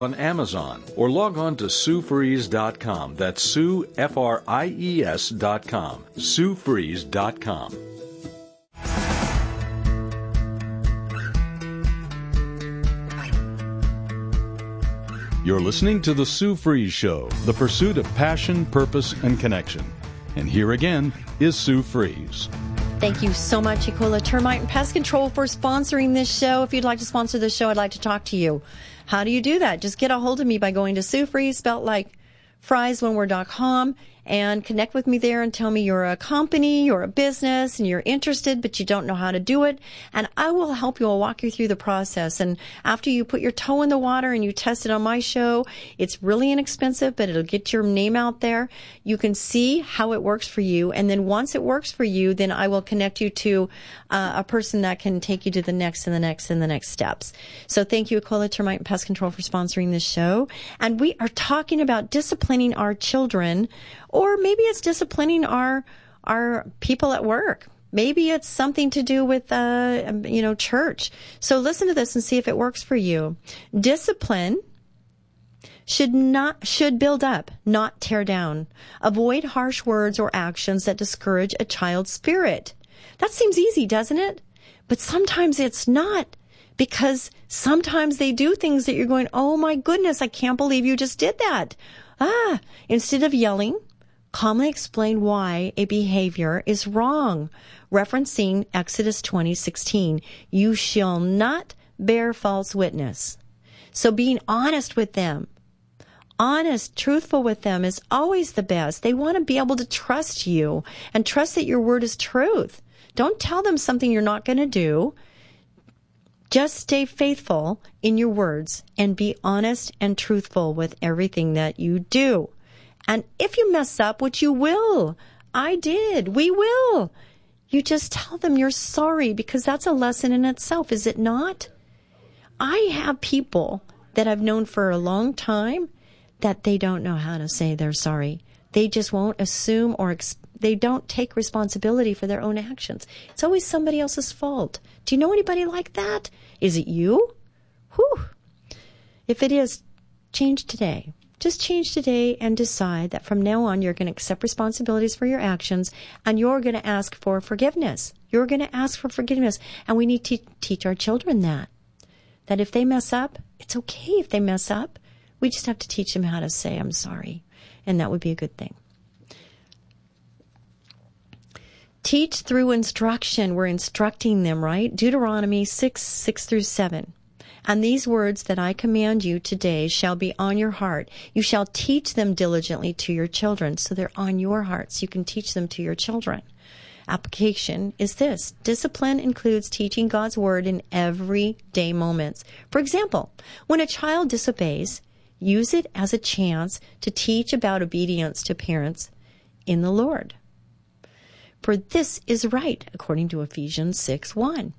on Amazon or log on to SueFreeze.com. That's Sue, F-R-I-E-S.com. SueFreeze.com. You're listening to The Sue Freeze Show, the pursuit of passion, purpose, and connection. And here again is Sue Freeze. Thank you so much, Ecola Termite and Pest Control, for sponsoring this show. If you'd like to sponsor this show, I'd like to talk to you. How do you do that? Just get a hold of me by going to Sue Freeze, spelt like fries, one word.com, and connect with me there and tell me you're a company, you're a business, and you're interested, but you don't know how to do it. And I will help you. I'll walk you through the process. And after you put your toe in the water and you test it on my show, it's really inexpensive, but it'll get your name out there. You can see how it works for you. And then once it works for you, then I will connect you to a person that can take you to the next and the next and the next steps. So thank you, Ecola Termite and Pest Control, for sponsoring this show. And we are talking about disciplining our children, or maybe it's disciplining our people at work. Maybe it's something to do with, church. So listen to this and see if it works for you. Discipline should build up, not tear down. Avoid harsh words or actions that discourage a child's spirit. That seems easy, doesn't it? But sometimes it's not, because sometimes they do things that you're going, oh my goodness, I can't believe you just did that. Instead of yelling, calmly explain why a behavior is wrong. Referencing Exodus 20:16, you shall not bear false witness. So being honest with them, honest, truthful with them is always the best. They want to be able to trust you and trust that your word is truth. Don't tell them something you're not going to do. Just stay faithful in your words and be honest and truthful with everything that you do. And if you mess up, which you will, I did, we will, you just tell them you're sorry, because that's a lesson in itself, is it not? I have people that I've known for a long time that they don't know how to say they're sorry. They just won't assume or they don't take responsibility for their own actions. It's always somebody else's fault. Do you know anybody like that? Is it you? Whew. If it is, change today. Just change today and decide that from now on you're going to accept responsibilities for your actions, and you're going to ask for forgiveness. You're going to ask for forgiveness. And we need to teach our children that if they mess up, it's okay if they mess up. We just have to teach them how to say, I'm sorry. And that would be a good thing. Teach through instruction. We're instructing them, right? Deuteronomy 6:6-7. And these words that I command you today shall be on your heart. You shall teach them diligently to your children. So they're on your hearts. You can teach them to your children. Application is this. Discipline includes teaching God's word in everyday moments. For example, when a child disobeys, use it as a chance to teach about obedience to parents in the Lord. For this is right, according to Ephesians 6:1.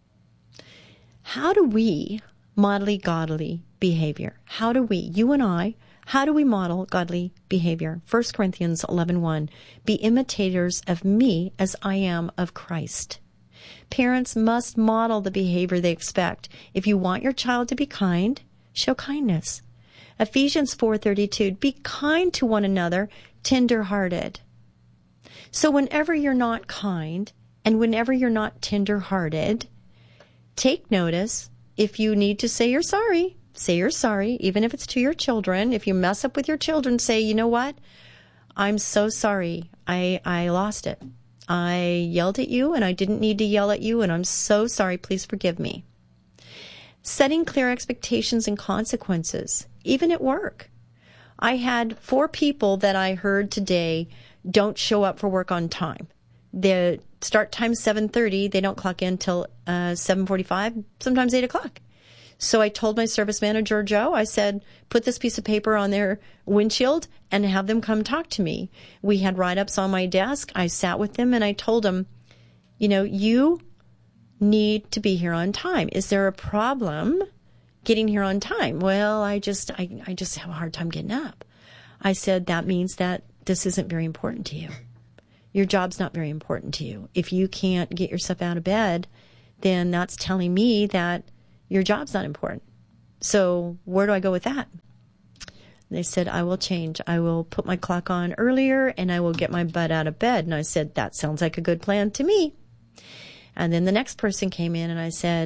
How do we model godly behavior? How do we, you and I, how do we model godly behavior? 1 Corinthians 11:1. Be imitators of me as I am of Christ. Parents must model the behavior they expect. If you want your child to be kind, show kindness. Ephesians 4:32. Be kind to one another, tender-hearted. So whenever you're not kind and whenever you're not tender-hearted, take notice. If you need to say you're sorry, say you're sorry, even if it's to your children. If you mess up with your children, say, you know what? I'm so sorry. I lost it. I yelled at you and I didn't need to yell at you, and I'm so sorry. Please forgive me. Setting clear expectations and consequences, even at work. I had 4 people that I heard today don't show up for work on time. The start time 7:30. They don't clock in till 7:45, sometimes 8 o'clock. So I told my service manager, Joe, I said, put this piece of paper on their windshield and have them come talk to me. We had write-ups on my desk. I sat with them and I told them, you need to be here on time. Is there a problem getting here on time? Well, I just have a hard time getting up. I said, that means that this isn't very important to you. Your job's not very important to you. If you can't get yourself out of bed, then that's telling me that your job's not important. So where do I go with that? They said, I will change. I will put my clock on earlier and I will get my butt out of bed. And I said, that sounds like a good plan to me. And then the next person came in and I said,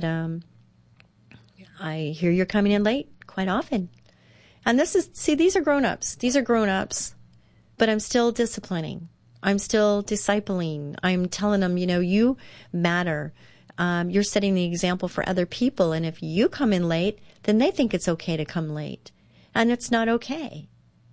I hear you're coming in late quite often. And these are grown-ups. These are grown-ups, but I'm still disciplining. I'm still discipling. I'm telling them, you matter. You're setting the example for other people. And if you come in late, then they think it's okay to come late. And it's not okay.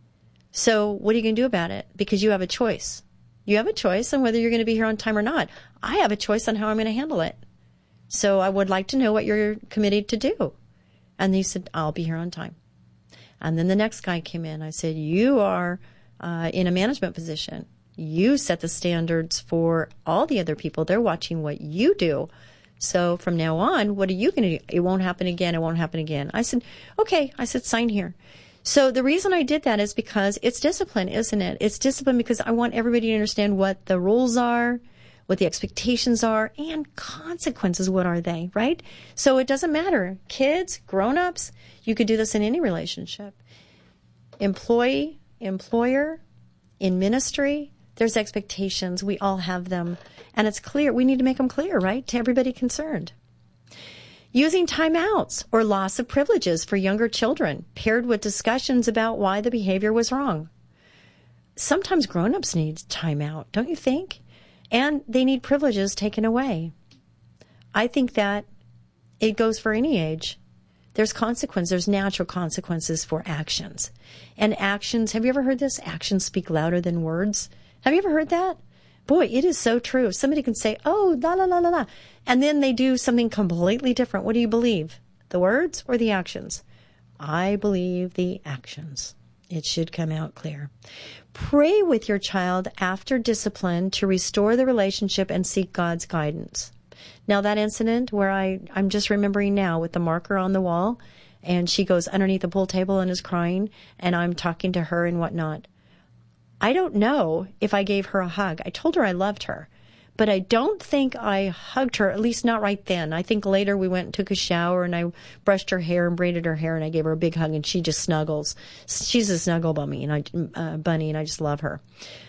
So what are you going to do about it? Because you have a choice. You have a choice on whether you're going to be here on time or not. I have a choice on how I'm going to handle it. So I would like to know what you're committed to do. And he said, I'll be here on time. And then the next guy came in. I said, you are in a management position. You set the standards for all the other people. They're watching what you do. So from now on, what are you going to do? It won't happen again. It won't happen again. I said, okay. I said, sign here. So the reason I did that is because it's discipline, isn't it? It's discipline because I want everybody to understand what the rules are, what the expectations are, and consequences. What are they, right? So it doesn't matter. Kids, grown-ups, you could do this in any relationship. Employee, employer, in ministry, there's expectations. We all have them. And it's clear. We need to make them clear, right, to everybody concerned. Using timeouts or loss of privileges for younger children, paired with discussions about why the behavior was wrong. Sometimes grown-ups need timeout, don't you think? And they need privileges taken away. I think that it goes for any age. There's consequences. There's natural consequences for actions. And actions, have you ever heard this? Actions speak louder than words. Have you ever heard that? Boy, it is so true. Somebody can say, oh, la, la, la, la, la. And then they do something completely different. What do you believe? The words or the actions? I believe the actions. It should come out clear. Pray with your child after discipline to restore the relationship and seek God's guidance. Now, that incident where I'm just remembering now with the marker on the wall, and she goes underneath the pool table and is crying, and I'm talking to her and whatnot. I don't know if I gave her a hug. I told her I loved her, but I don't think I hugged her, at least not right then. I think later we went and took a shower, and I brushed her hair and braided her hair, and I gave her a big hug, and she just snuggles. She's a snuggle bunny, and I just love her.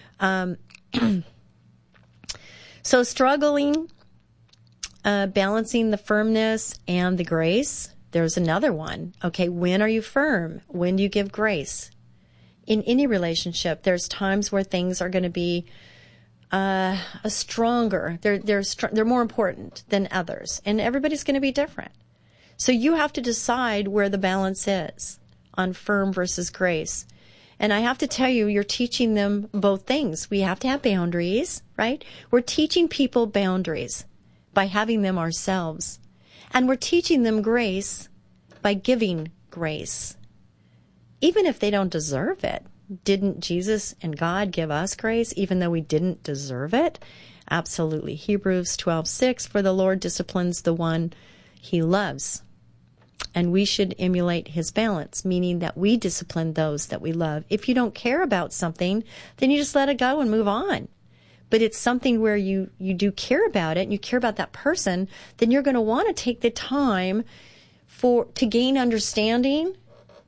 So struggling, balancing the firmness and the grace. There's another one. Okay, when are you firm? When do you give grace? In any relationship, there's times where things are going to be stronger. They're more important than others, and everybody's going to be different. So you have to decide where the balance is on firm versus grace. And I have to tell you, you're teaching them both things. We have to have boundaries, right? We're teaching people boundaries by having them ourselves. And we're teaching them grace by giving grace. Even if they don't deserve it. Didn't Jesus and God give us grace even though we didn't deserve it? Absolutely. Hebrews 12:6, for the Lord disciplines the one he loves. And we should emulate his balance, meaning that we discipline those that we love. If you don't care about something, then you just let it go and move on. But it's something where you do care about it and you care about that person, then you're going to want to take the time to gain understanding,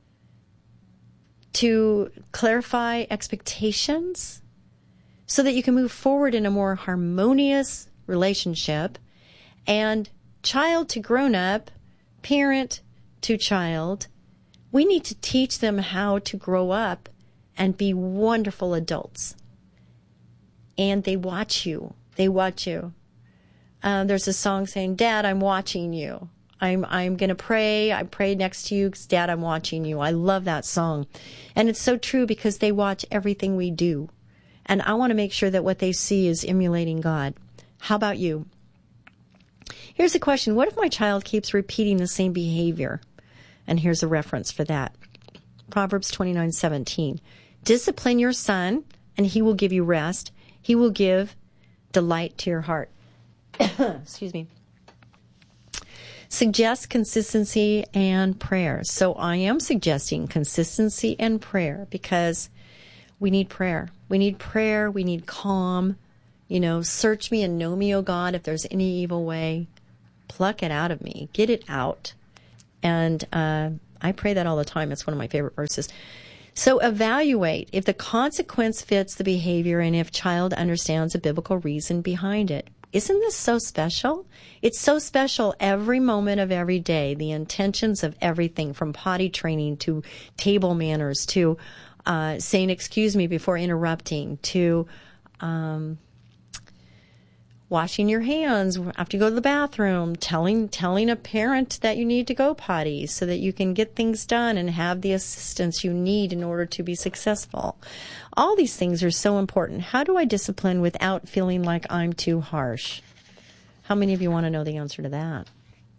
to clarify expectations so that you can move forward in a more harmonious relationship. And child to grown-up, parent to child, we need to teach them how to grow up and be wonderful adults. And they watch you. They watch you. There's a song saying, Dad, I'm watching you. I'm going to pray. I pray next to you because, Dad, I'm watching you. I love that song. And it's so true because they watch everything we do. And I want to make sure that what they see is emulating God. How about you? Here's a question. What if my child keeps repeating the same behavior? And here's a reference for that. Proverbs 29:17. Discipline your son, and he will give you rest. He will give delight to your heart. Excuse me. Suggest consistency and prayer. So I am suggesting consistency and prayer because we need prayer. We need prayer. We need calm. Search me and know me, O God, if there's any evil way. Pluck it out of me. Get it out. And I pray that all the time. It's one of my favorite verses. So evaluate if the consequence fits the behavior and if child understands the biblical reason behind it. Isn't this so special? It's so special every moment of every day, the intentions of everything from potty training to table manners to saying excuse me before interrupting to washing your hands after you go to the bathroom, telling a parent that you need to go potty so that you can get things done and have the assistance you need in order to be successful. All these things are so important. How do I discipline without feeling like I'm too harsh? How many of you want to know the answer to that?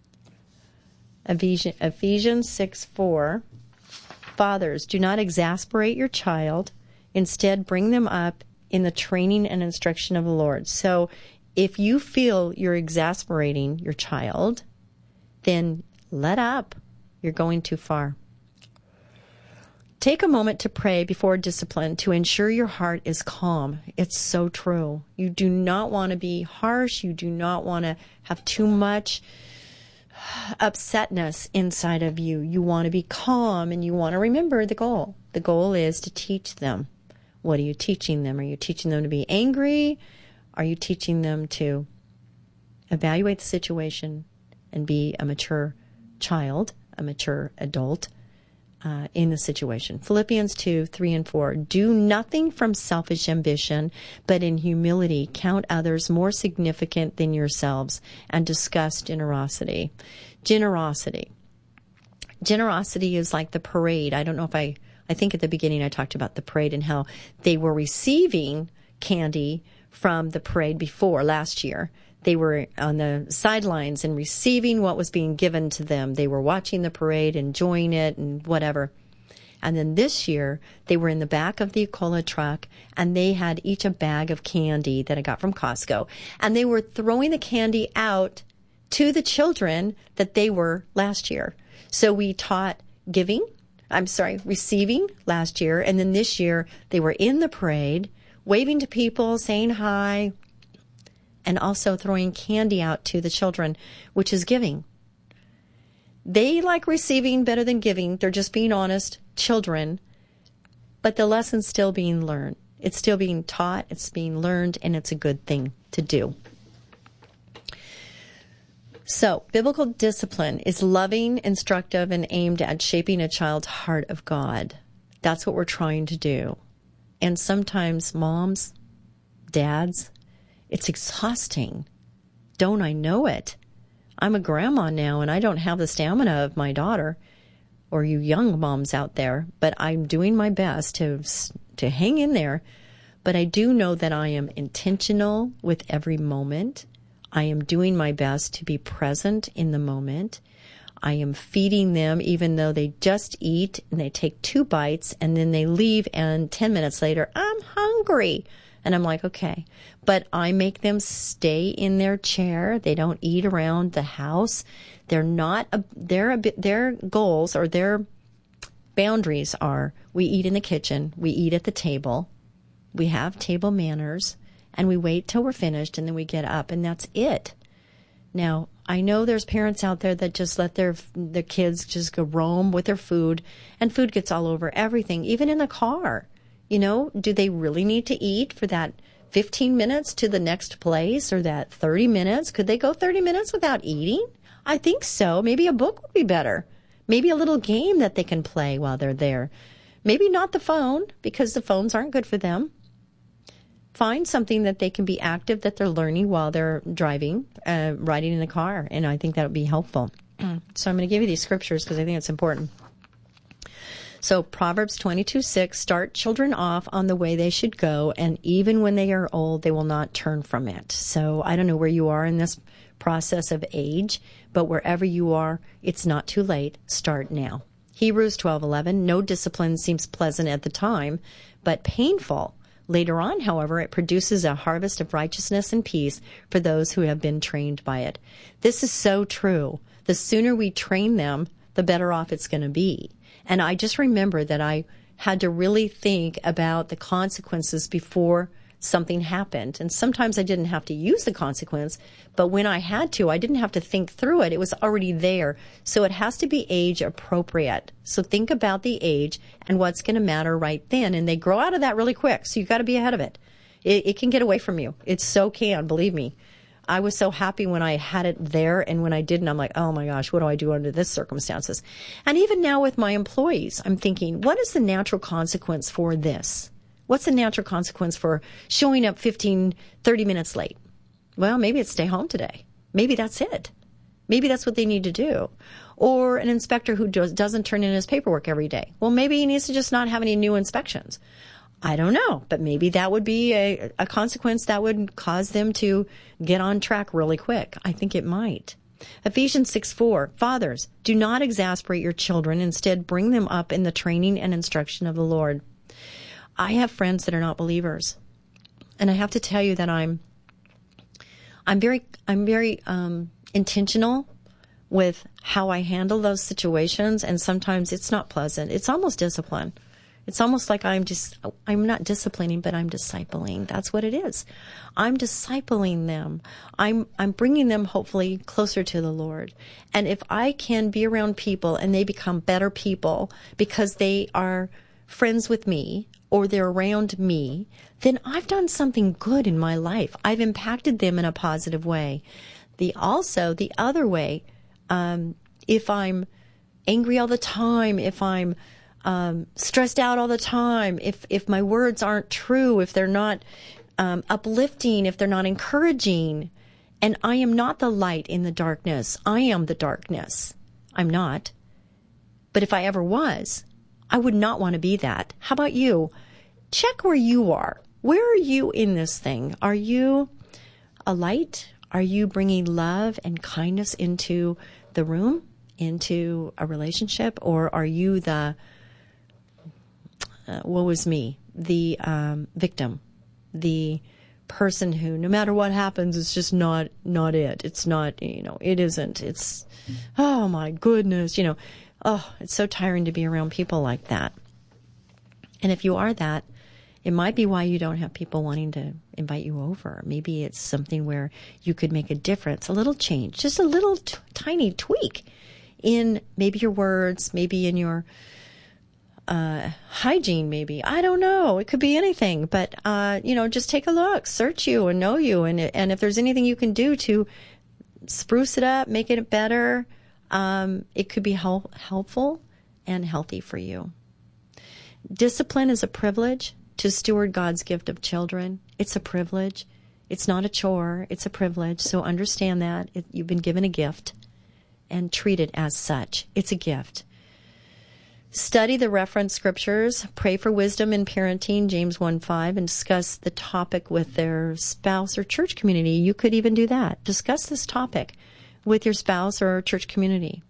Ephesians 6:4. Fathers, do not exasperate your child. Instead, bring them up in the training and instruction of the Lord. So if you feel you're exasperating your child, then let up. You're going too far. Take a moment to pray before discipline to ensure your heart is calm. It's so true. You do not want to be harsh. You do not want to have too much upsetness inside of you. You want to be calm and you want to remember the goal. The goal is to teach them. What are you teaching them? Are you teaching them to be angry? Are you teaching them to evaluate the situation and be a mature child, a mature adult in the situation? Philippians 2:3-4. Do nothing from selfish ambition, but in humility count others more significant than yourselves and discuss generosity. Generosity is like the parade. I don't know if I think at the beginning I talked about the parade and how they were receiving candy from the parade before last year. They were on the sidelines and receiving what was being given to them. They were watching the parade, enjoying it and whatever. And then this year, they were in the back of the Ecola truck, and they had each a bag of candy that I got from Costco. And they were throwing the candy out to the children that they were last year. So we taught receiving last year. And then this year, they were in the parade, waving to people, saying hi, and also throwing candy out to the children, which is giving. They like receiving better than giving. They're just being honest children, but the lesson's still being learned. It's still being taught, it's being learned, and it's a good thing to do. So, biblical discipline is loving, instructive, and aimed at shaping a child's heart of God. That's what we're trying to do. And sometimes moms, dads, it's exhausting. Don't I know it? I'm a grandma now and I don't have the stamina of my daughter or you young moms out there, but I'm doing my best to hang in there. But I do know that I am intentional with every moment. I am doing my best to be present in the moment. I am feeding them even though they just eat and they take 2 bites and then they leave and 10 minutes later, I'm hungry. And I'm like, okay. But I make them stay in their chair. They don't eat around the house. Their goals or their boundaries are we eat in the kitchen, we eat at the table, we have table manners, and we wait till we're finished and then we get up and that's it. Now, I know there's parents out there that just let their kids just go roam with their food, and food gets all over everything, even in the car. You know, do they really need to eat for that 15 minutes to the next place or that 30 minutes? Could they go 30 minutes without eating? I think so. Maybe a book would be better. Maybe a little game that they can play while they're there. Maybe not the phone, because the phones aren't good for them. Find something that they can be active, that they're learning while they're driving, riding in the car, and I think that would be helpful. So I'm going to give you these scriptures because I think it's important. So Proverbs 22:6, start children off on the way they should go, and even when they are old, they will not turn from it. So I don't know where you are in this process of age, but wherever you are, it's not too late. Start now. Hebrews 12:11, no discipline seems pleasant at the time, but painful. Later on, however, it produces a harvest of righteousness and peace for those who have been trained by it. This is so true. The sooner we train them, the better off it's going to be. And I just remember that I had to really think about the consequences before something happened. And sometimes I didn't have to use the consequence, but when I had to, I didn't have to think through it. It was already there. So it has to be age appropriate. So think about the age and what's going to matter right then. And they grow out of that really quick. So you've got to be ahead of it. It can get away from you. It so can, believe me. I was so happy when I had it there, and when I didn't, I'm like, oh my gosh, what do I do under this circumstances? And even now with my employees, I'm thinking, what is the natural consequence for this? What's the natural consequence for showing up 15, 30 minutes late? Well, maybe it's stay home today. Maybe that's it. Maybe that's what they need to do. Or an inspector who doesn't turn in his paperwork every day. Well, maybe he needs to just not have any new inspections. I don't know, but maybe that would be a consequence that would cause them to get on track really quick. I think it might. Ephesians 6:4, fathers, do not exasperate your children. Instead, bring them up in the training and instruction of the Lord. I have friends that are not believers, and I have to tell you that I'm very intentional with how I handle those situations, and sometimes it's not pleasant. It's almost discipline. It's almost like I'm not disciplining, but I'm discipling. That's what it is. I'm discipling them. I'm bringing them hopefully closer to the Lord. And if I can be around people and they become better people because they are friends with me or they're around me, then I've done something good in my life. I've impacted them in a positive way. The other way, if I'm angry all the time, if I'm stressed out all the time, if my words aren't true, if they're not uplifting, if they're not encouraging, and I am not the light in the darkness, I am the darkness. I'm not. But if I ever was, I would not want to be that. How about you? Check where you are. Where are you in this thing? Are you a light? Are you bringing love and kindness into the room, into a relationship? Or are you the woe is me, the victim, the person who, no matter what happens, it's just not it. It's not, it isn't. It's, oh my goodness, it's so tiring to be around people like that. And if you are that, it might be why you don't have people wanting to invite you over. Maybe it's something where you could make a difference, a little change, just a little tiny tweak in maybe your words, maybe in your hygiene, maybe. I don't know. It could be anything. But, just take a look, search you and know you. And if there's anything you can do to spruce it up, make it better, it could be helpful and healthy for you. Discipline is a privilege to steward God's gift of children. It's a privilege. It's not a chore. It's a privilege. So understand that. You've been given a gift and treat it as such. It's a gift. Study the reference scriptures, pray for wisdom in parenting, James 1:5, and discuss the topic with their spouse or church community. You could even do that. Discuss this topic with your spouse or church community.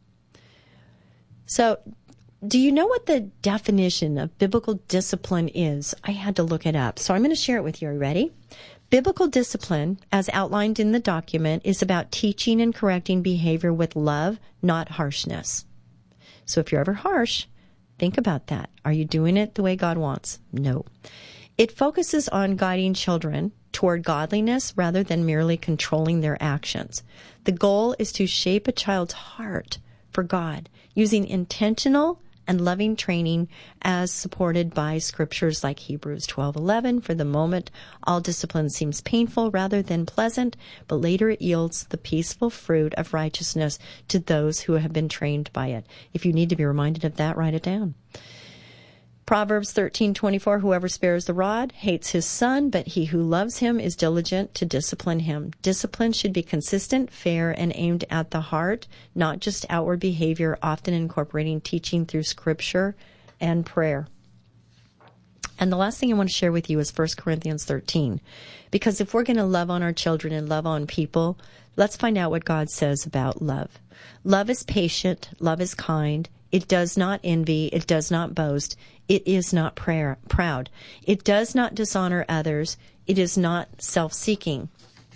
So, do you know what the definition of biblical discipline is? I had to look it up, so I'm going to share it with you. Are you ready? Biblical discipline, as outlined in the document, is about teaching and correcting behavior with love, not harshness. So if you're ever harsh, think about that. Are you doing it the way God wants? No. It focuses on guiding children toward godliness rather than merely controlling their actions. The goal is to shape a child's heart for God using intentional and loving training as supported by scriptures like Hebrews 12:11. For the moment, all discipline seems painful rather than pleasant, but later it yields the peaceful fruit of righteousness to those who have been trained by it. If you need to be reminded of that, write it down. Proverbs 13:24, whoever spares the rod hates his son, but he who loves him is diligent to discipline him. Discipline should be consistent, fair, and aimed at the heart, not just outward behavior, often incorporating teaching through scripture and prayer. And the last thing I want to share with you is 1 Corinthians 13. Because if we're going to love on our children and love on people, let's find out what God says about love. Love is patient. Love is kind. It does not envy. It does not boast. It is not proud. It does not dishonor others. It is not self-seeking.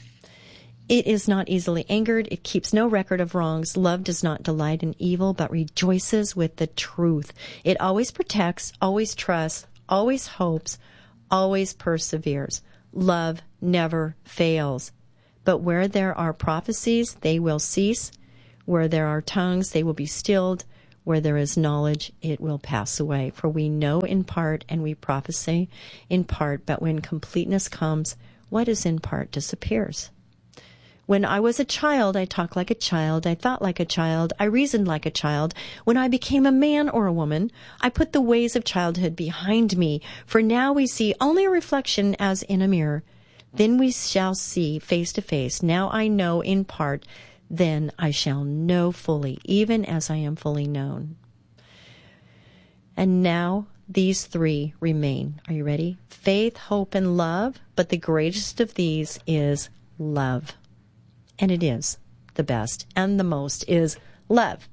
It is not easily angered. It keeps no record of wrongs. Love does not delight in evil, but rejoices with the truth. It always protects, always trusts, always hopes, always perseveres. Love never fails. But where there are prophecies, they will cease. Where there are tongues, they will be stilled. Where there is knowledge, it will pass away. For we know in part and we prophesy in part, but when completeness comes, what is in part disappears. When I was a child, I talked like a child, I thought like a child, I reasoned like a child. When I became a man or a woman, I put the ways of childhood behind me. For now we see only a reflection as in a mirror. Then we shall see face to face. Now I know in part, then I shall know fully, even as I am fully known. And now these three remain. Are you ready? Faith, hope, and love. But the greatest of these is love. And it is the best and the most is love.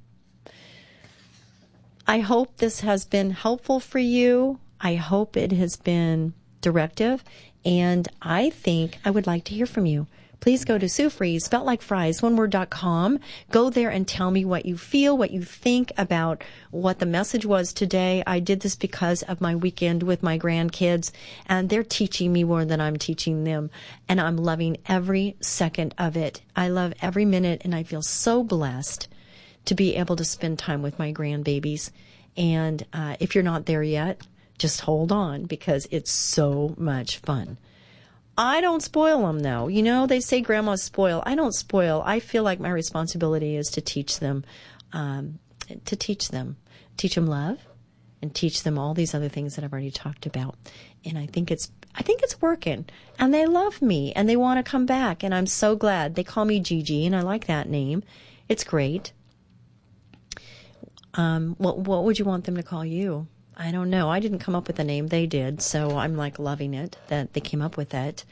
I hope this has been helpful for you. I hope it has been directive. And I think I would like to hear from you. Please go to Sue Fries, spelt like fries, oneword.com. Go there and tell me what you feel, what you think about what the message was today. I did this because of my weekend with my grandkids, and they're teaching me more than I'm teaching them, and I'm loving every second of it. I love every minute, and I feel so blessed to be able to spend time with my grandbabies. And if you're not there yet, just hold on because it's so much fun. I don't spoil them, though. You know, they say grandmas spoil. I don't spoil. I feel like my responsibility is to teach them, teach them love, and teach them all these other things that I've already talked about. And I think it's working. And they love me, and they want to come back, and I'm so glad. They call me Gigi, and I like that name. It's great. What would you want them to call you? I don't know. I didn't come up with the name. They did. So I'm like loving it that they came up with it.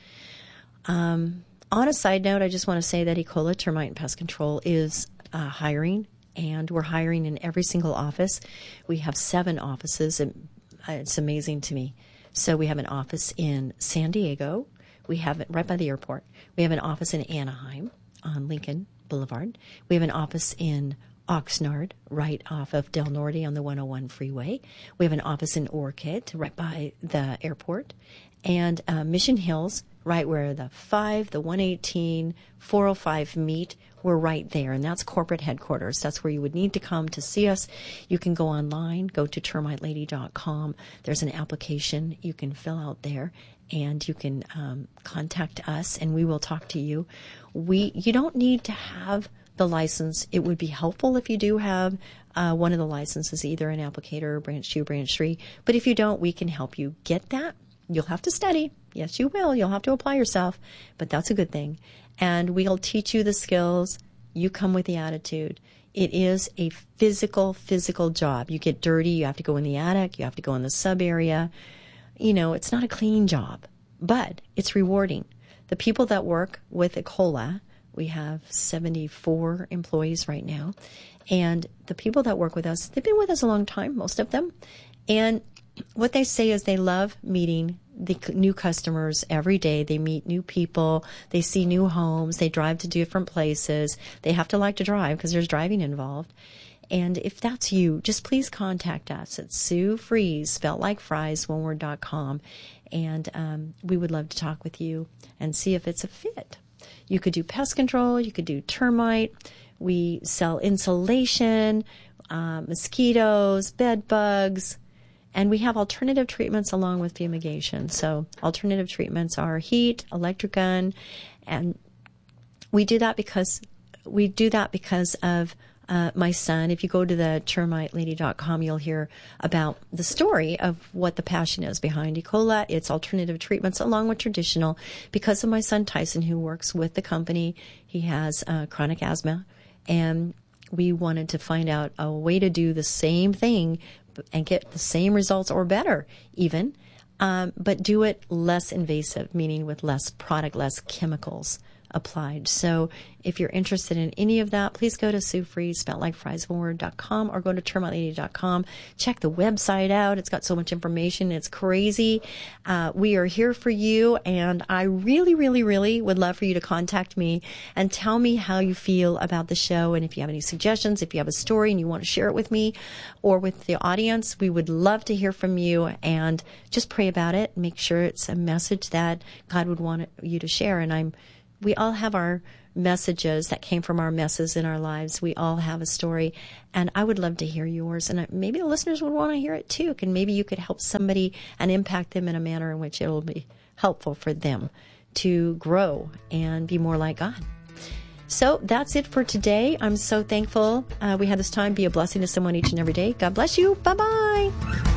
On a side note, I just want to say that Ecola Termite and Pest Control is hiring, and we're hiring in every single office. We have 7 offices. And it's amazing to me. So we have an office in San Diego. We have it right by the airport. We have an office in Anaheim on Lincoln Boulevard. We have an office in Oxnard, right off of Del Norte on the 101 freeway. We have an office in Orchid, right by the airport. And Mission Hills, right where the 5, the 118, 405 meet. We're right there, and that's corporate headquarters. That's where you would need to come to see us. You can go online, go to termitelady.com. There's an application you can fill out there, and you can contact us, and we will talk to you. You don't need to have the license. It would be helpful if you do have one of the licenses, either an applicator, branch 2, branch 3. But if you don't, we can help you get that. You'll have to study. Yes, you will. You'll have to apply yourself, but that's a good thing. And we'll teach you the skills. You come with the attitude. It is a physical job. You get dirty. You have to go in the attic. You have to go in the sub area. You know, it's not a clean job, but it's rewarding. The people that work with Ecola, we have 74 employees right now. And the people that work with us, they've been with us a long time, most of them. And what they say is they love meeting the new customers every day. They meet new people. They see new homes. They drive to different places. They have to like to drive because there's driving involved. And if that's you, just please contact us at Sue Fries, spelled like fries, oneword.com. And we would love to talk with you and see if it's a fit. You could do pest control. You could do termite. We sell insulation, mosquitoes, bed bugs, and we have alternative treatments along with fumigation. So alternative treatments are heat, electric gun, and we do that because of my son. If you go to the termitelady.com, you'll hear about the story of what the passion is behind Ecola. It's alternative treatments along with traditional. Because of my son Tyson, who works with the company, he has chronic asthma, and we wanted to find out a way to do the same thing and get the same results or better even, but do it less invasive, meaning with less product, less chemicals. applied. So if you're interested in any of that, please go to Sue Fries, spelled like fries, one word.com, or go to termitelady.com. Check the website out. It's got so much information. It's crazy. We are here for you, and I really, really, really would love for you to contact me and tell me how you feel about the show. And if you have any suggestions, if you have a story and you want to share it with me or with the audience, we would love to hear from you, and just pray about it. Make sure it's a message that God would want you to share. And we all have our messages that came from our messes in our lives. We all have a story, and I would love to hear yours. And maybe the listeners would want to hear it too. And maybe you could help somebody and impact them in a manner in which it will be helpful for them to grow and be more like God. So that's it for today. I'm so thankful we had this time. Be a blessing to someone each and every day. God bless you. Bye-bye.